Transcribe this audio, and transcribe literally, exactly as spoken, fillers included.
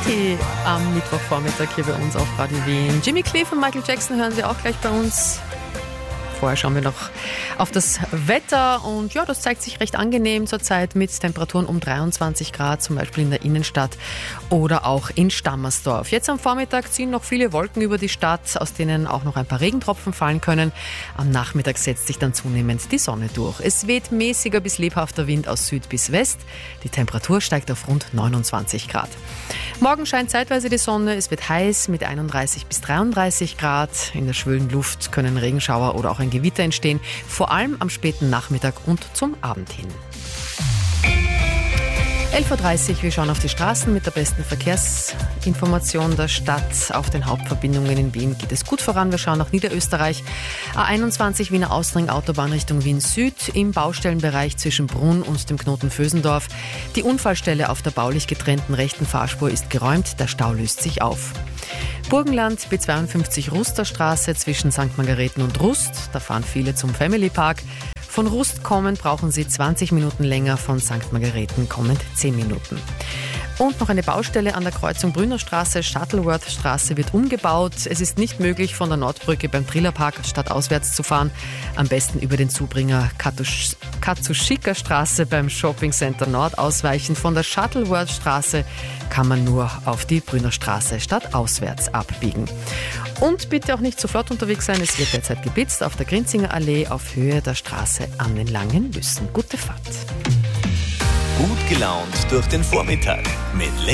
Party am Mittwochvormittag hier bei uns auf Radio Wien. Jimmy Cliff und Michael Jackson hören Sie auch gleich bei uns. Vorher schauen wir noch auf das Wetter und ja, das zeigt sich recht angenehm zurzeit mit Temperaturen um dreiundzwanzig Grad, zum Beispiel in der Innenstadt oder auch in Stammersdorf. Jetzt am Vormittag ziehen noch viele Wolken über die Stadt, aus denen auch noch ein paar Regentropfen fallen können. Am Nachmittag setzt sich dann zunehmend die Sonne durch. Es weht mäßiger bis lebhafter Wind aus Süd bis West. Die Temperatur steigt auf rund neunundzwanzig Grad. Morgen scheint zeitweise die Sonne, es wird heiß mit einunddreißig bis dreiunddreißig Grad. In der schwülen Luft können Regenschauer oder auch ein Gewitter entstehen, vor allem am späten Nachmittag und zum Abend hin. elf Uhr dreißig, wir schauen auf die Straßen mit der besten Verkehrsinformation der Stadt. Auf den Hauptverbindungen in Wien geht es gut voran. Wir schauen nach Niederösterreich. A einundzwanzig Wiener Ausring, Autobahn Richtung Wien Süd, im Baustellenbereich zwischen Brunn und dem Knoten Vösendorf. Die Unfallstelle auf der baulich getrennten rechten Fahrspur ist geräumt, der Stau löst sich auf. Burgenland, B zweiundfünfzig Rusterstraße zwischen Sankt Margareten und Rust. Da fahren viele zum Family Park. Von Rust kommen brauchen Sie zwanzig Minuten länger, von Sankt Margareten kommend zehn Minuten. Und noch eine Baustelle an der Kreuzung Brünnerstraße, Shuttleworth-Straße wird umgebaut. Es ist nicht möglich, von der Nordbrücke beim Trillerpark stadtauswärts zu fahren. Am besten über den Zubringer Katsushika-Straße beim Shopping-Center Nord ausweichen. Von der Shuttleworth-Straße kann man nur auf die Brünnerstraße stadtauswärts abbiegen. Und bitte auch nicht zu flott unterwegs sein, es wird derzeit geblitzt auf der Grinzinger Allee auf Höhe der Straße an den Langen Lüssen. Gute Fahrt. Gut gelaunt durch den Vormittag mit